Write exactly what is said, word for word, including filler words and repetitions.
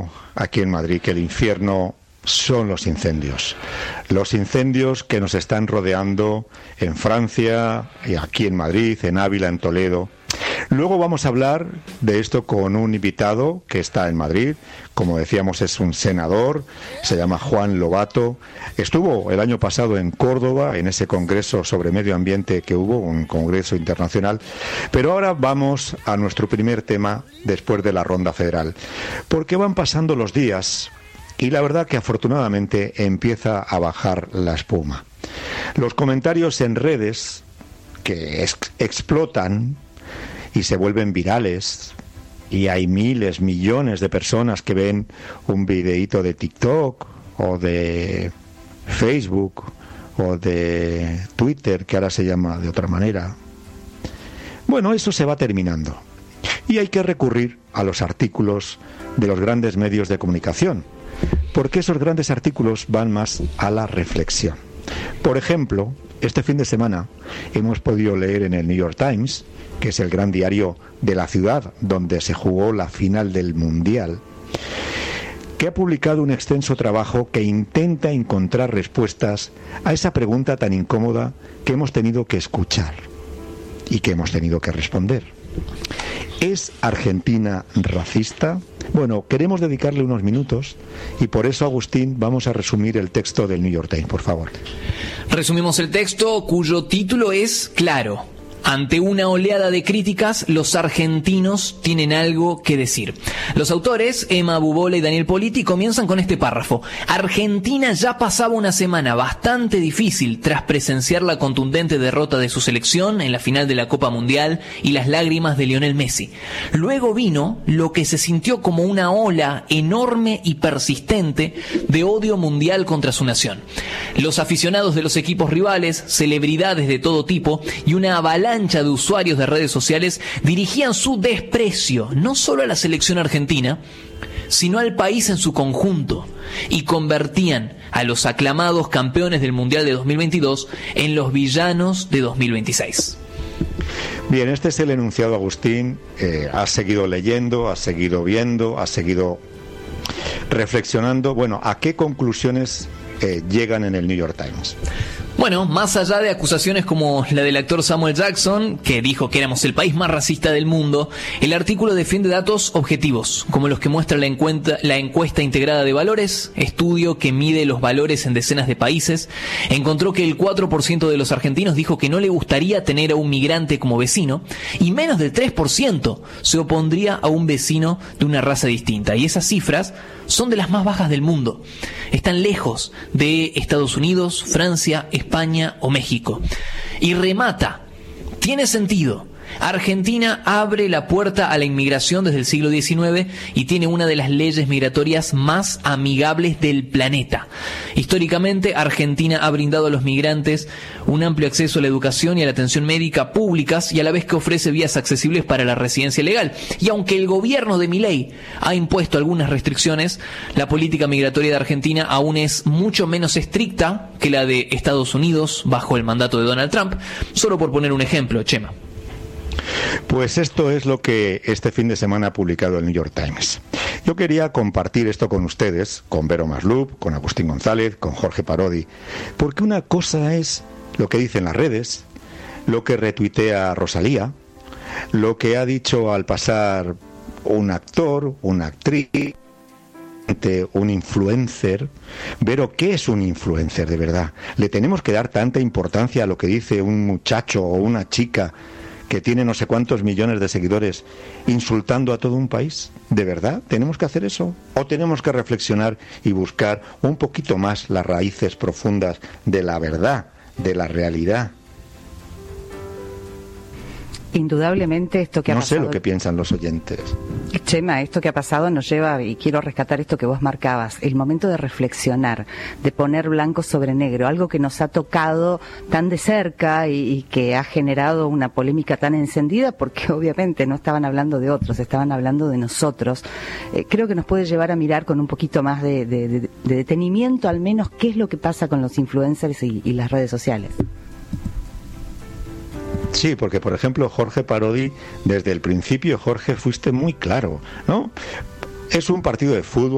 dicho aquí en Madrid que el infierno son los incendios. Los incendios que nos están rodeando en Francia, y aquí en Madrid, en Ávila, en Toledo. Luego vamos a hablar de esto con un invitado que está en Madrid. Como decíamos, es un senador, se llama Juan Lobato. Estuvo el año pasado en Córdoba, en ese congreso sobre medio ambiente que hubo, un congreso internacional. Pero ahora vamos a nuestro primer tema después de la ronda federal. Porque van pasando los días y la verdad que afortunadamente empieza a bajar la espuma. Los comentarios en redes que ex- explotan y se vuelven virales, y hay miles, millones de personas que ven un videíto de TikTok o de Facebook o de Twitter, que ahora se llama de otra manera. Bueno, eso se va terminando y hay que recurrir a los artículos de los grandes medios de comunicación, porque esos grandes artículos van más a la reflexión. Por ejemplo, este fin de semana hemos podido leer en el New York Times, que es el gran diario de la ciudad donde se jugó la final del Mundial, que ha publicado un extenso trabajo que intenta encontrar respuestas a esa pregunta tan incómoda que hemos tenido que escuchar y que hemos tenido que responder. ¿Es Argentina racista? Bueno, queremos dedicarle unos minutos y por eso, Agustín, vamos a resumir el texto del New York Times, por favor. Resumimos el texto, cuyo título es claro. Ante una oleada de críticas, los argentinos tienen algo que decir. Los autores, Emma Bubola y Daniel Politi, comienzan con este párrafo. Argentina ya pasaba una semana bastante difícil tras presenciar la contundente derrota de su selección en la final de la Copa Mundial y las lágrimas de Lionel Messi. Luego vino lo que se sintió como una ola enorme y persistente de odio mundial contra su nación. Los aficionados de los equipos rivales, celebridades de todo tipo y una avalancha de usuarios de redes sociales dirigían su desprecio no solo a la selección argentina, sino al país en su conjunto, y convertían a los aclamados campeones del Mundial de dos mil veintidós en los villanos de dos mil veintiséis. Bien, este es el enunciado, Agustín. Eh, has seguido leyendo, has seguido viendo, has seguido reflexionando. Bueno, ¿a qué conclusiones eh, llegan en el New York Times? Bueno, más allá de acusaciones como la del actor Samuel Jackson, que dijo que éramos el país más racista del mundo, el artículo defiende datos objetivos, como los que muestra la encuesta, la encuesta integrada de valores, estudio que mide los valores en decenas de países. Encontró que el cuatro por ciento de los argentinos dijo que no le gustaría tener a un migrante como vecino, y menos del tres por ciento se opondría a un vecino de una raza distinta. Y esas cifras son de las más bajas del mundo. Están lejos de Estados Unidos, Francia, España o México. Y remata, tiene sentido. Argentina abre la puerta a la inmigración desde el siglo diecinueve y tiene una de las leyes migratorias más amigables del planeta. Históricamente, Argentina ha brindado a los migrantes un amplio acceso a la educación y a la atención médica públicas, y a la vez que ofrece vías accesibles para la residencia legal. Y aunque el gobierno de Milei ha impuesto algunas restricciones, la política migratoria de Argentina aún es mucho menos estricta que la de Estados Unidos bajo el mandato de Donald Trump, solo por poner un ejemplo, Chema. Pues esto es lo que este fin de semana ha publicado el New York Times. Yo quería compartir esto con ustedes, con Vero Maslup, con Agustín González, con Jorge Parodi, porque una cosa es lo que dicen las redes, lo que retuitea Rosalía, lo que ha dicho al pasar un actor, una actriz, un influencer. Vero, ¿qué es un influencer de verdad? ¿Le tenemos que dar tanta importancia a lo que dice un muchacho o una chica que tiene no sé cuántos millones de seguidores insultando a todo un país? ¿De verdad tenemos que hacer eso? ¿O tenemos que reflexionar y buscar un poquito más las raíces profundas de la verdad, de la realidad? Indudablemente esto que ha no pasado... No sé lo que piensan los oyentes. Chema, esto que ha pasado nos lleva, y quiero rescatar esto que vos marcabas, el momento de reflexionar, de poner blanco sobre negro, algo que nos ha tocado tan de cerca y, y que ha generado una polémica tan encendida, porque obviamente no estaban hablando de otros, estaban hablando de nosotros. Eh, creo que nos puede llevar a mirar con un poquito más de, de, de, de detenimiento, al menos, qué es lo que pasa con los influencers y, y las redes sociales. Sí, porque por ejemplo Jorge Parodi, desde el principio, Jorge, fuiste muy claro, ¿no? Es un partido de fútbol.